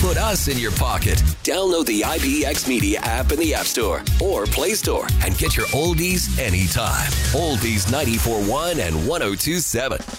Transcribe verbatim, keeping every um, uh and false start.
Put us in your pocket. Download the I B X Media app in the App Store or Play Store and get your oldies anytime. Oldies ninety-four point one and one oh two point seven.